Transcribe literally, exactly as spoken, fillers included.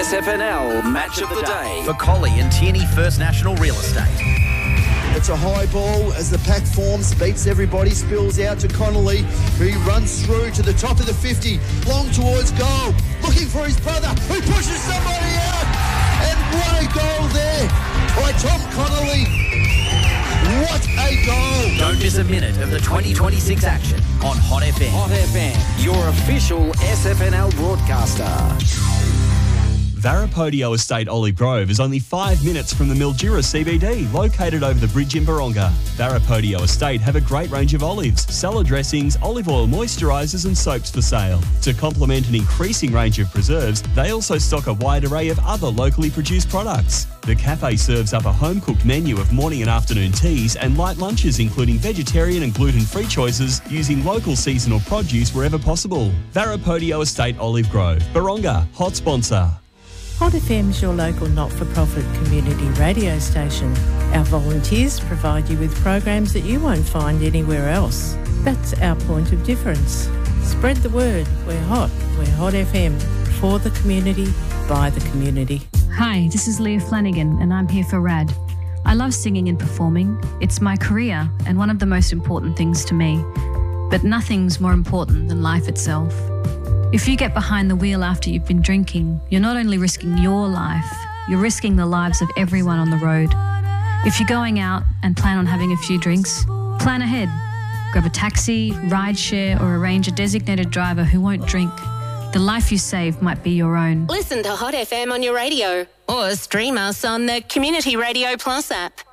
S F N L Match of the Day. For Collie and Tierney First National Real Estate. It's a high ball as the pack forms, beats everybody, spills out to Connolly, who runs through to the top of the fifty, long towards goal, looking for his brother, who pushes somebody out, and what a goal there by Tom Connolly. What a goal. Don't miss a minute of the twenty twenty-six action on Hot F M. Hot F M, your official S F N L broadcaster. Varapodio Estate Olive Grove is only five minutes from the Mildura C B D, located over the bridge in Baronga. Varapodio Estate have a great range of olives, salad dressings, olive oil moisturisers and soaps for sale. To complement an increasing range of preserves, they also stock a wide array of other locally produced products. The cafe serves up a home-cooked menu of morning and afternoon teas and light lunches, including vegetarian and gluten-free choices, using local seasonal produce wherever possible. Varapodio Estate Olive Grove, Baronga, hot sponsor. Hot F M's your local not-for-profit community radio station. Our volunteers provide you with programs that you won't find anywhere else. That's our point of difference. Spread the word. We're hot. We're Hot F M. For the community, by the community. Hi, this is Leah Flanagan and I'm here for R A D. I love singing and performing. It's my career and one of the most important things to me. But nothing's more important than life itself. If you get behind the wheel after you've been drinking, you're not only risking your life, you're risking the lives of everyone on the road. If you're going out and plan on having a few drinks, plan ahead. Grab a taxi, ride share or arrange a designated driver who won't drink. The life you save might be your own. Listen to Hot F M on your radio or stream us on the Community Radio Plus app.